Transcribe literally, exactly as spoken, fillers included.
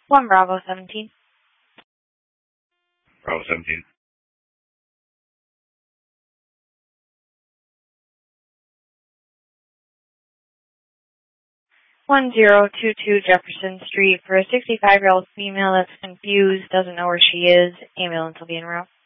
One Bravo seventeen. Bravo seventeen. One zero two two Jefferson Street for a sixty-five-year-old female that's confused, doesn't know where she is. Ambulance will be en route.